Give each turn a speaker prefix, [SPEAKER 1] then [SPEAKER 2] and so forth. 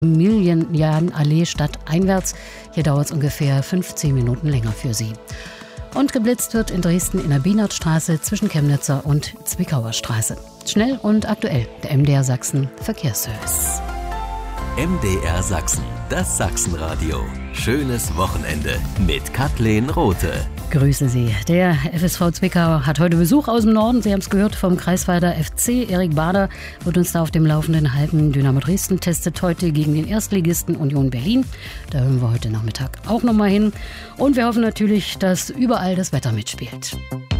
[SPEAKER 1] Millienjahren-Allee stadteinwärts. Hier dauert es ungefähr 15 Minuten länger für Sie. Und geblitzt wird in Dresden in der Bienertstraße zwischen Chemnitzer und Zwickauer Straße. Schnell und aktuell, der MDR Sachsen Verkehrsservice.
[SPEAKER 2] MDR Sachsen, das Sachsenradio. Schönes Wochenende mit Kathleen Rothe.
[SPEAKER 1] Grüße Sie. Der FSV Zwickau hat heute Besuch aus dem Norden. Sie haben es gehört vom Kreisleiter FC. Erik Bader wird uns da auf dem Laufenden halten. Dynamo Dresden testet heute gegen den Erstligisten Union Berlin. Da hören wir heute Nachmittag auch nochmal hin. Und wir hoffen natürlich, dass überall das Wetter mitspielt.